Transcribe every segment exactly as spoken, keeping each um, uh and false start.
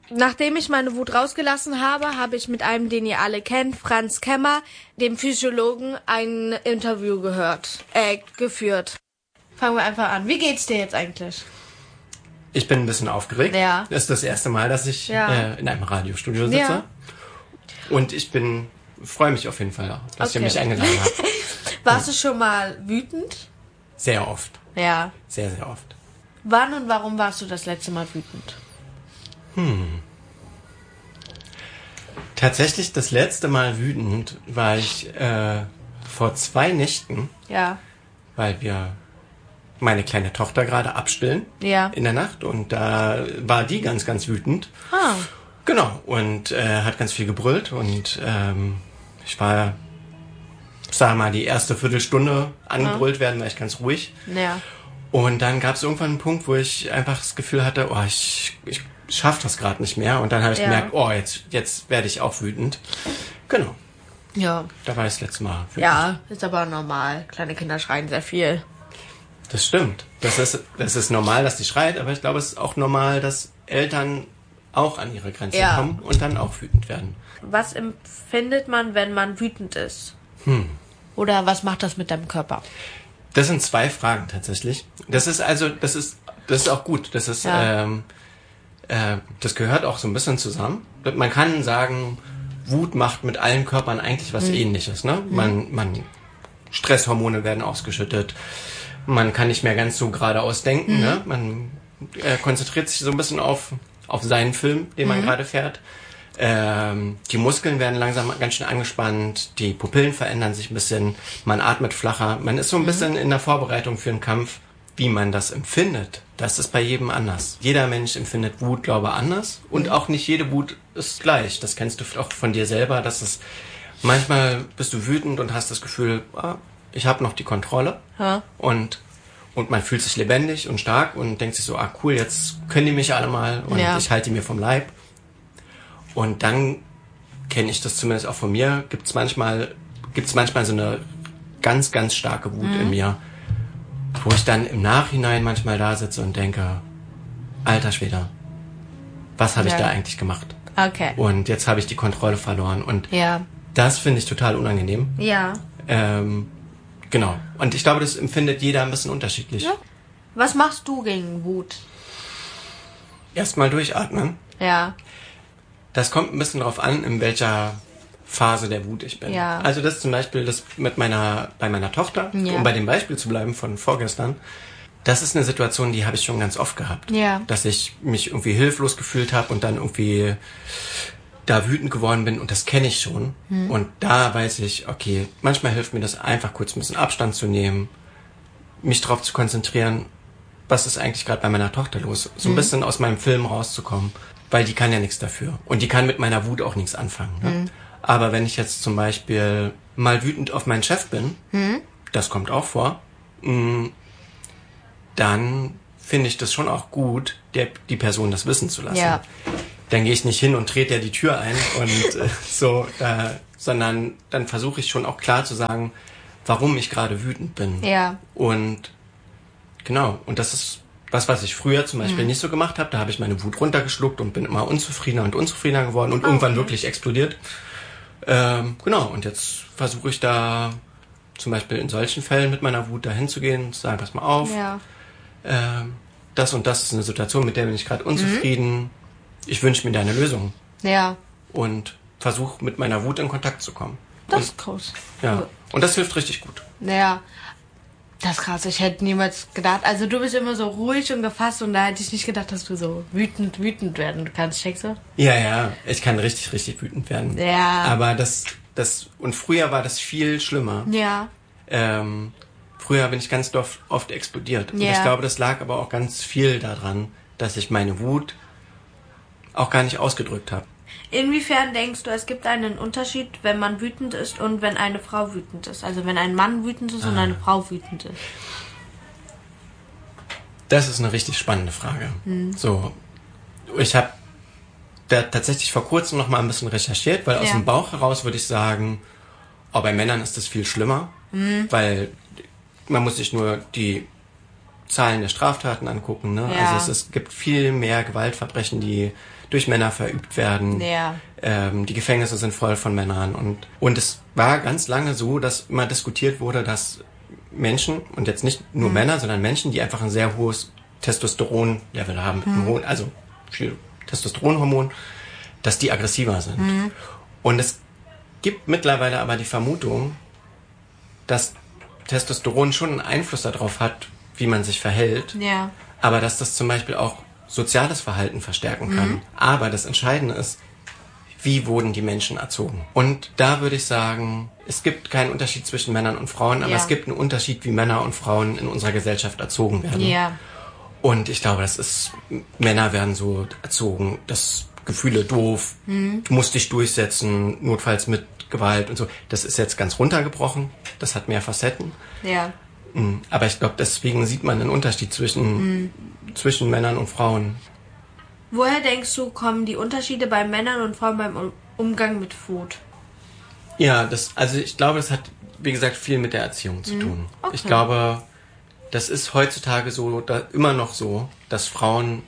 Nachdem ich meine Wut rausgelassen habe, habe ich mit einem, den ihr alle kennt, Franz Kemmer, dem Physiologen, ein Interview gehört, äh, geführt. Fangen wir einfach an. Wie geht's dir jetzt eigentlich? Ich bin ein bisschen aufgeregt. Ja. Das ist das erste Mal, dass ich ja. äh, in einem Radiostudio sitze. Ja. Und ich bin, freue mich auf jeden Fall, dass okay. ihr mich eingeladen habt. Warst du schon mal wütend? Sehr oft. Ja. Sehr, sehr oft. Wann und warum warst du das letzte Mal wütend? Hm. Tatsächlich das letzte Mal wütend war ich äh, vor zwei Nächten. Ja. Weil wir meine kleine Tochter gerade abstillen. Ja. In der Nacht. Und da war die ganz, ganz wütend. Ah. Genau. Und äh, hat ganz viel gebrüllt. Und ähm, ich war, sag mal, die erste Viertelstunde angebrüllt ah. werden, war ich ganz ruhig. Ja. Und dann gab es irgendwann einen Punkt, wo ich einfach das Gefühl hatte, oh, ich, ich schaff das gerade nicht mehr. Und dann habe ich ja. gemerkt, oh, jetzt, jetzt werde ich auch wütend. Genau. Ja. Da war ich das letzte Mal wütend. Ja, ist aber normal. Kleine Kinder schreien sehr viel. Das stimmt. Das ist, das ist normal, dass die schreit, aber ich glaube, es ist auch normal, dass Eltern auch an ihre Grenzen ja. kommen und dann auch wütend werden. Was empfindet man, wenn man wütend ist? Hm. Oder was macht das mit deinem Körper? Das sind zwei Fragen tatsächlich. Das ist also, das ist, das ist auch gut. Das ist, ja. ähm, äh, das gehört auch so ein bisschen zusammen. Man kann sagen, Wut macht mit allen Körpern eigentlich was mhm. Ähnliches, ne? Mhm. Man, man, Stresshormone werden ausgeschüttet. Man kann nicht mehr ganz so geradeaus denken, mhm. ne? Man äh, konzentriert sich so ein bisschen auf, auf seinen Film, den man mhm. gerade fährt. Ähm, die Muskeln werden langsam ganz schön angespannt, die Pupillen verändern sich ein bisschen, man atmet flacher, man ist so ein mhm. bisschen in der Vorbereitung für einen Kampf. Wie man das empfindet, das ist bei jedem anders. Jeder Mensch empfindet Wut, glaube ich, anders. Und mhm. auch nicht jede Wut ist gleich. Das kennst du auch von dir selber, dass es manchmal bist du wütend und hast das Gefühl, ah, ich habe noch die Kontrolle. Ha. Und, und man fühlt sich lebendig und stark und denkt sich so, ah cool, jetzt können die mich alle mal und ja. ich halte die mir vom Leib. Und dann kenne ich das zumindest auch von mir, gibt's manchmal, gibt's manchmal so eine ganz, ganz starke Wut mhm. in mir, wo ich dann im Nachhinein manchmal da sitze und denke, alter Schwede, was habe ja. ich da eigentlich gemacht? Okay. Und jetzt habe ich die Kontrolle verloren. Und ja. das finde ich total unangenehm. Ja. Ähm, genau. Und ich glaube, das empfindet jeder ein bisschen unterschiedlich. Ja. Was machst du gegen Wut? Erstmal durchatmen. Ja. Das kommt ein bisschen drauf an, in welcher Phase der Wut ich bin. Ja. Also das zum Beispiel das mit meiner, bei meiner Tochter, ja. um bei dem Beispiel zu bleiben von vorgestern, das ist eine Situation, die habe ich schon ganz oft gehabt. Ja. Dass ich mich irgendwie hilflos gefühlt habe und dann irgendwie da wütend geworden bin und das kenne ich schon. Hm. Und da weiß ich, okay, manchmal hilft mir das einfach kurz ein bisschen Abstand zu nehmen, mich darauf zu konzentrieren, was ist eigentlich gerade bei meiner Tochter los? So ein hm. bisschen aus meinem Film rauszukommen, weil die kann ja nichts dafür. Und die kann mit meiner Wut auch nichts anfangen. Ne? Hm. Aber wenn ich jetzt zum Beispiel mal wütend auf meinen Chef bin, hm? das kommt auch vor, dann finde ich das schon auch gut, der, die Person das wissen zu lassen. Ja. Dann gehe ich nicht hin und trete der die Tür ein und äh, so, äh, sondern dann versuche ich schon auch klar zu sagen, warum ich gerade wütend bin. Ja. Und genau, und das ist was, was ich früher zum Beispiel mhm. nicht so gemacht habe. Da habe ich meine Wut runtergeschluckt und bin immer unzufriedener und unzufriedener geworden und okay. irgendwann wirklich explodiert. Ähm, genau, und jetzt versuche ich da zum Beispiel in solchen Fällen mit meiner Wut dahin zu gehen und zu sagen, pass mal auf, ja. ähm, das und das ist eine Situation, mit der bin ich gerade unzufrieden. Mhm. Ich wünsche mir da eine Lösung. Ja. Und versuche mit meiner Wut in Kontakt zu kommen. Das und, ist groß. Ja, und das hilft richtig gut. Ja, das ist krass. Ich hätte niemals gedacht, also du bist immer so ruhig und gefasst und da hätte ich nicht gedacht, dass du so wütend, wütend werden kannst. Checkst du? Ja, ja, ich kann richtig, richtig wütend werden. Ja. Aber das, das, und früher war das viel schlimmer. Ja. Ähm, früher bin ich ganz oft, oft explodiert. Und ja. ich glaube, das lag aber auch ganz viel daran, dass ich meine Wut auch gar nicht ausgedrückt habe. Inwiefern denkst du, es gibt einen Unterschied, wenn man wütend ist und wenn eine Frau wütend ist? Also wenn ein Mann wütend ist ah. und eine Frau wütend ist? Das ist eine richtig spannende Frage. Hm. So, ich habe da tatsächlich vor kurzem noch mal ein bisschen recherchiert, weil ja. aus dem Bauch heraus würde ich sagen, oh, bei Männern ist das viel schlimmer, hm. weil man muss sich nur die Zahlen der Straftaten angucken. Ne? Ja. Also es, es gibt viel mehr Gewaltverbrechen, die durch Männer verübt werden. Ja. Ähm, die Gefängnisse sind voll von Männern. Und, und es war ganz lange so, dass immer diskutiert wurde, dass Menschen, und jetzt nicht nur mhm. Männer, sondern Menschen, die einfach ein sehr hohes Testosteron-Level haben, mhm. also viel Testosteronhormon, dass die aggressiver sind. Mhm. Und es gibt mittlerweile aber die Vermutung, dass Testosteron schon einen Einfluss darauf hat, wie man sich verhält, ja. aber dass das zum Beispiel auch soziales Verhalten verstärken kann. Mhm. Aber das Entscheidende ist, wie wurden die Menschen erzogen? Und da würde ich sagen, es gibt keinen Unterschied zwischen Männern und Frauen, aber ja. es gibt einen Unterschied, wie Männer und Frauen in unserer Gesellschaft erzogen werden. Ja. Und ich glaube, das ist, Männer werden so erzogen, dass Gefühle doof, mhm. du musst dich durchsetzen, notfalls mit Gewalt und so. Das ist jetzt ganz runtergebrochen, das hat mehr Facetten. Ja. Aber ich glaube, deswegen sieht man einen Unterschied zwischen, mhm. zwischen Männern und Frauen. Woher denkst du, kommen die Unterschiede bei Männern und Frauen beim Umgang mit Wut? Ja, das, also ich glaube, das hat, wie gesagt, viel mit der Erziehung zu tun. Okay. Ich glaube, das ist heutzutage so, da, immer noch so, dass Frauen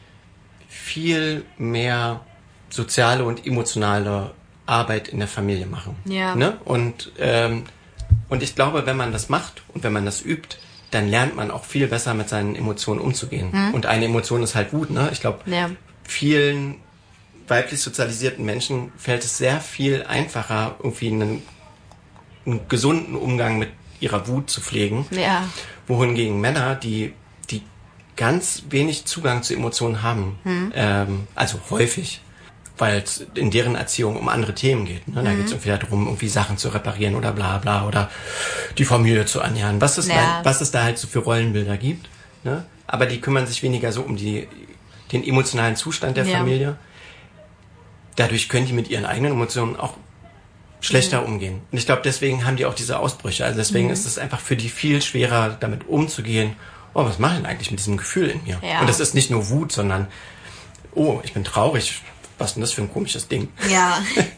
viel mehr soziale und emotionale Arbeit in der Familie machen. Ja. Ne? Und, ähm, und ich glaube, wenn man das macht und wenn man das übt, dann lernt man auch viel besser mit seinen Emotionen umzugehen. Hm. Und eine Emotion ist halt Wut. Ne? Ich glaube, ja. vielen weiblich sozialisierten Menschen fällt es sehr viel einfacher, irgendwie einen, einen gesunden Umgang mit ihrer Wut zu pflegen. Ja. Wohingegen Männer, die, die ganz wenig Zugang zu Emotionen haben, hm. ähm, also häufig, weil es in deren Erziehung um andere Themen geht. Ne? Da mhm. geht es irgendwie darum, irgendwie Sachen zu reparieren oder bla bla oder die Familie zu ernähren. Was es, ja. da, was es da halt so für Rollenbilder gibt. Ne? Aber die kümmern sich weniger so um die, den emotionalen Zustand der ja. Familie. Dadurch können die mit ihren eigenen Emotionen auch schlechter mhm. umgehen. Und ich glaube, deswegen haben die auch diese Ausbrüche. Also deswegen mhm. ist es einfach für die viel schwerer, damit umzugehen. Oh, was mache ich denn eigentlich mit diesem Gefühl in mir? Ja. Und das ist nicht nur Wut, sondern oh, ich bin traurig. Was ist denn das für ein komisches Ding? Ja.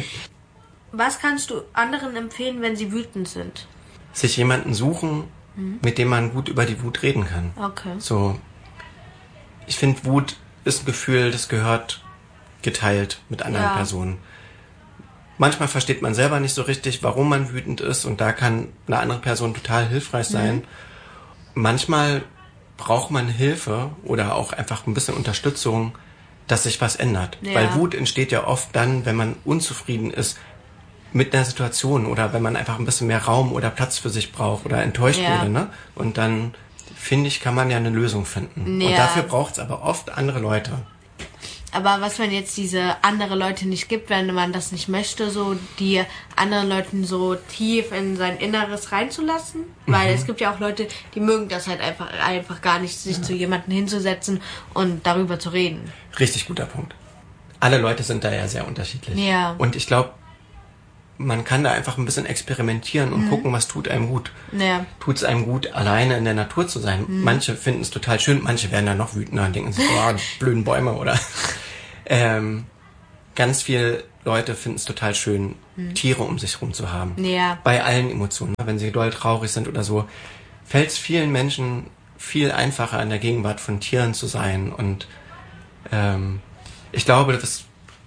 Was kannst du anderen empfehlen, wenn sie wütend sind? Sich jemanden suchen, mhm. mit dem man gut über die Wut reden kann. Okay. So, ich finde, Wut ist ein Gefühl, das gehört geteilt mit anderen ja. Personen. Manchmal versteht man selber nicht so richtig, warum man wütend ist, und da kann eine andere Person total hilfreich sein. Mhm. Manchmal braucht man Hilfe oder auch einfach ein bisschen Unterstützung, dass sich was ändert. Ja. Weil Wut entsteht ja oft dann, wenn man unzufrieden ist mit einer Situation oder wenn man einfach ein bisschen mehr Raum oder Platz für sich braucht oder enttäuscht ja. wurde. Ne? Und dann, finde ich, kann man ja eine Lösung finden. Ja. Und dafür braucht es aber oft andere Leute. Aber was, wenn jetzt diese andere Leute nicht gibt, wenn man das nicht möchte, so die anderen Leuten so tief in sein Inneres reinzulassen? Mhm. Weil es gibt ja auch Leute, die mögen das halt einfach einfach gar nicht, sich ja. zu jemandem hinzusetzen und darüber zu reden. Richtig guter Punkt. Alle Leute sind da ja sehr unterschiedlich. Ja. Und ich glaube, man kann da einfach ein bisschen experimentieren und mhm. gucken, was tut einem gut. Ja. Tut es einem gut, alleine in der Natur zu sein? Mhm. Manche finden es total schön, manche werden dann noch wütender und denken sich, boah, blöden Bäume oder... ähm, ganz viele Leute finden es total schön, mhm. Tiere um sich herum zu haben. Ja. Bei allen Emotionen. Wenn sie doll traurig sind oder so, fällt es vielen Menschen viel einfacher, in der Gegenwart von Tieren zu sein. Und ähm, ich glaube, dass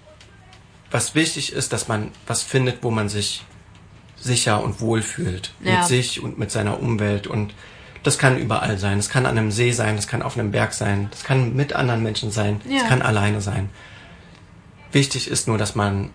was wichtig ist, dass man was findet, wo man sich sicher und wohl fühlt. Ja. Mit sich und mit seiner Umwelt. Und das kann überall sein. Das kann an einem See sein, das kann auf einem Berg sein, das kann mit anderen Menschen sein, das ja. kann alleine sein. Wichtig ist nur, dass man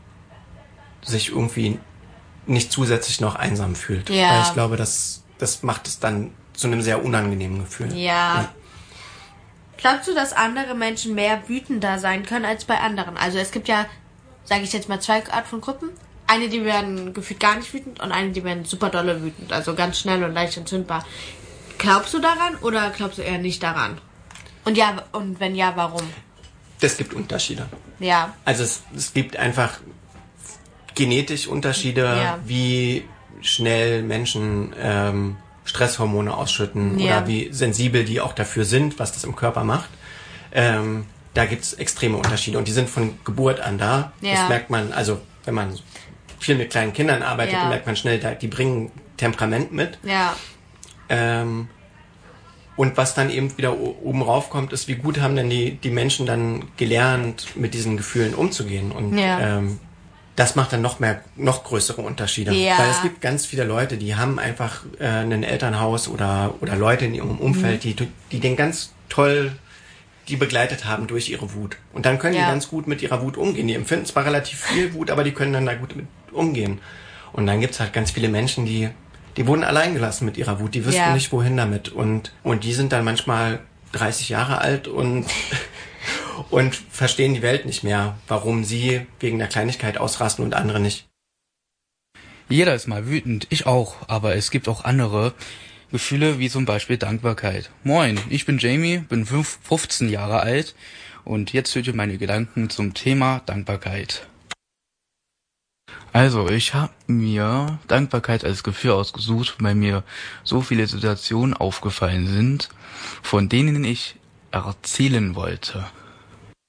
sich irgendwie nicht zusätzlich noch einsam fühlt. Ja. Weil ich glaube, das, das macht es dann zu einem sehr unangenehmen Gefühl. Ja. ja. Glaubst du, dass andere Menschen mehr wütender sein können als bei anderen? Also es gibt ja, sage ich jetzt mal, zwei Arten von Gruppen. Eine, die werden gefühlt gar nicht wütend und eine, die werden super dolle wütend. Also ganz schnell und leicht entzündbar. Glaubst du daran oder glaubst du eher nicht daran? Und ja, und wenn ja, warum? Es gibt Unterschiede. Ja. Also es, es gibt einfach genetisch Unterschiede, ja. wie schnell Menschen ähm, Stresshormone ausschütten ja. oder wie sensibel die auch dafür sind, was das im Körper macht. Ähm, da gibt es extreme Unterschiede und die sind von Geburt an da. Ja. Das merkt man, also wenn man viel mit kleinen Kindern arbeitet, ja. merkt man schnell, die bringen Temperament mit. Ja. Ähm, Und was dann eben wieder oben rauf kommt, ist, wie gut haben denn die, die Menschen dann gelernt, mit diesen Gefühlen umzugehen. Und ja. ähm, das macht dann noch mehr, noch größere Unterschiede. Ja. Weil es gibt ganz viele Leute, die haben einfach äh, ein Elternhaus oder, oder Leute in ihrem Umfeld, mhm. die, die den ganz toll die begleitet haben durch ihre Wut. Und dann können ja. die ganz gut mit ihrer Wut umgehen. Die empfinden zwar relativ viel Wut, aber die können dann da gut mit umgehen. Und dann gibt's halt ganz viele Menschen, die die wurden allein gelassen mit ihrer Wut. Die wüssten ja. nicht, wohin damit. Und und die sind dann manchmal dreißig Jahre alt und und verstehen die Welt nicht mehr, warum sie wegen der Kleinigkeit ausrasten und andere nicht. Jeder ist mal wütend, ich auch. Aber es gibt auch andere Gefühle, wie zum Beispiel Dankbarkeit. Moin, ich bin Jamie, bin fünfzehn Jahre alt und jetzt hört ihr meine Gedanken zum Thema Dankbarkeit. Also, ich habe mir Dankbarkeit als Gefühl ausgesucht, weil mir so viele Situationen aufgefallen sind, von denen ich erzählen wollte.